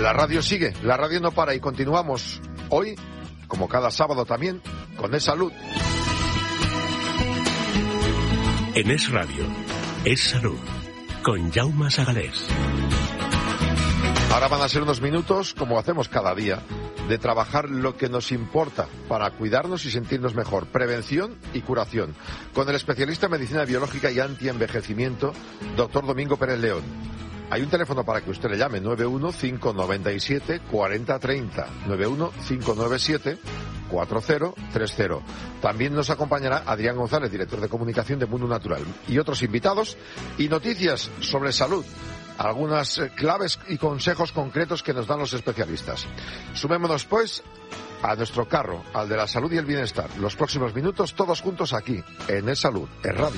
La radio sigue, la radio no para y continuamos hoy, como cada sábado también, con Es Salud. En Es Radio, Es Salud, con Jaume Sagalés. Ahora van a ser unos minutos, como hacemos cada día, de trabajar lo que nos importa para cuidarnos y sentirnos mejor. Prevención y curación. Con el especialista en medicina biológica y antienvejecimiento, doctor Domingo Pérez León. Hay un teléfono para que usted le llame, 915974030, 915974030. También nos acompañará Adrián González, director de comunicación de Mundo Natural, y otros invitados y noticias sobre salud. Algunas claves y consejos concretos que nos dan los especialistas. Sumémonos, pues, a nuestro carro, al de la salud y el bienestar. Los próximos minutos, todos juntos aquí, en Es Salud, Es Radio.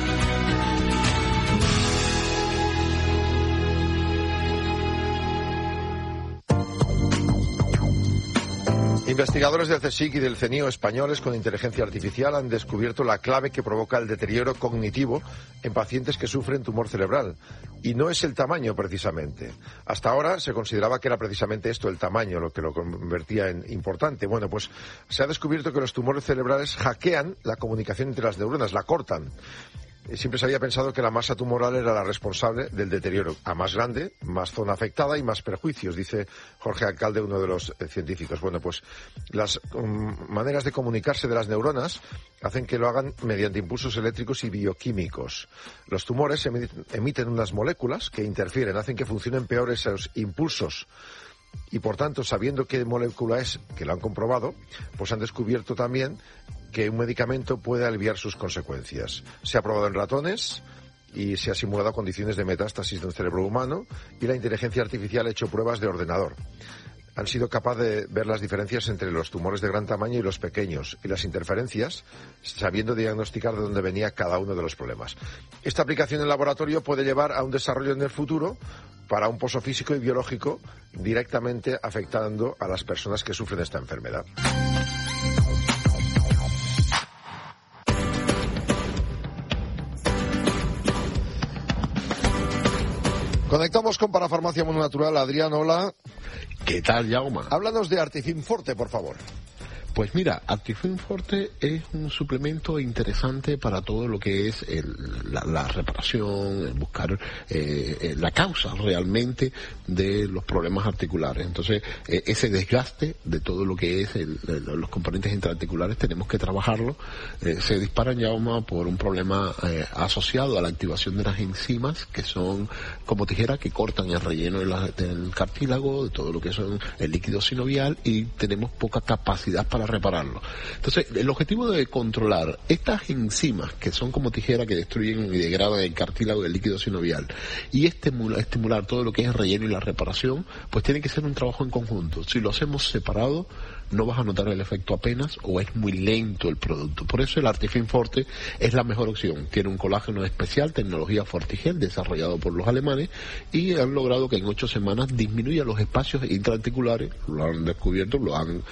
Investigadores del CSIC y del CNIO españoles con inteligencia artificial han descubierto la clave que provoca el deterioro cognitivo en pacientes que sufren tumor cerebral. Y no es el tamaño, precisamente. Hasta ahora se consideraba que era precisamente esto, el tamaño, lo que lo convertía en importante. Bueno, pues se ha descubierto que los tumores cerebrales hackean la comunicación entre las neuronas, la cortan. Siempre se había pensado que la masa tumoral era la responsable del deterioro. A más grande, más zona afectada y más perjuicios, dice Jorge Alcalde, uno de los científicos. Bueno, pues las maneras de comunicarse de las neuronas hacen que lo hagan mediante impulsos eléctricos y bioquímicos. Los tumores emiten unas moléculas que interfieren, hacen que funcionen peor esos impulsos. Y por tanto, sabiendo qué molécula es, que lo han comprobado, pues han descubierto también que un medicamento puede aliviar sus consecuencias. Se ha probado en ratones y se ha simulado condiciones de metástasis del cerebro humano y la inteligencia artificial ha hecho pruebas de ordenador. Han sido capaces de ver las diferencias entre los tumores de gran tamaño y los pequeños y las interferencias, sabiendo diagnosticar de dónde venía cada uno de los problemas. Esta aplicación en laboratorio puede llevar a un desarrollo en el futuro para un pozo físico y biológico directamente afectando a las personas que sufren esta enfermedad. Conectamos con Parafarmacia Mundo Natural. Adrián, hola. ¿Qué tal, Jaume? Háblanos de Artifin Forte, por favor. Pues mira, Artifin Forte es un suplemento interesante para todo lo que es la reparación, el buscar la causa realmente de los problemas articulares. Entonces, ese desgaste de todo lo que es los componentes intraarticulares tenemos que trabajarlo. Se disparan, Jaume, por un problema asociado a la activación de las enzimas, que son como tijera que cortan el relleno del cartílago, de todo lo que son el líquido sinovial, y tenemos poca capacidad para repararlo. Entonces, el objetivo de controlar estas enzimas que son como tijera que destruyen y degradan el cartílago del líquido sinovial y estimular todo lo que es el relleno y la reparación, pues tiene que ser un trabajo en conjunto. Si lo hacemos separado, no vas a notar el efecto apenas o es muy lento el producto. Por eso el Artifin Forte es la mejor opción. Tiene un colágeno especial, tecnología Fortigel, desarrollado por los alemanes, y han logrado que en 8 semanas disminuya los espacios intraarticulares. Lo han descubierto, lo han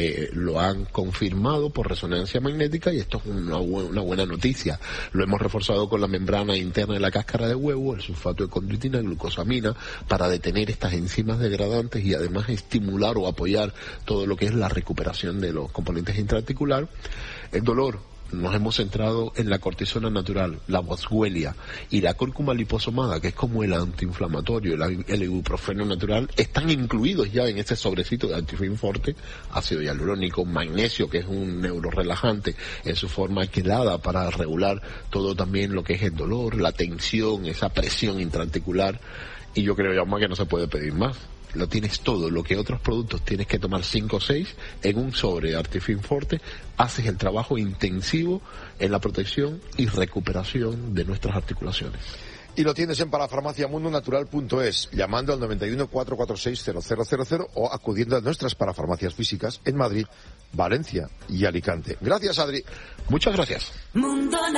confirmado por resonancia magnética, y esto es una buena noticia. Lo hemos reforzado con la membrana interna de la cáscara de huevo, el sulfato de condroitina, glucosamina, para detener estas enzimas degradantes y además estimular o apoyar todo lo que es la recuperación de los componentes intraarticulares. El dolor, nos hemos centrado en la cortisona natural, la boswellia y la cúrcuma liposomada, que es como el antiinflamatorio, el ibuprofeno natural, están incluidos ya en este sobrecito de Artifin Forte. Ácido hialurónico, magnesio, que es un neurorelajante en su forma aquilada para regular todo también lo que es el dolor, la tensión, esa presión intraarticular, y yo creo, Jaume, que no se puede pedir más. Lo tienes todo, lo que otros productos tienes que tomar 5 o 6 en un sobre de Artifin Forte. Haces el trabajo intensivo en la protección y recuperación de nuestras articulaciones. Y lo tienes en parafarmaciamundonatural.es, llamando al 91 446 0000 o acudiendo a nuestras parafarmacias físicas en Madrid, Valencia y Alicante. Gracias, Adri. Muchas gracias.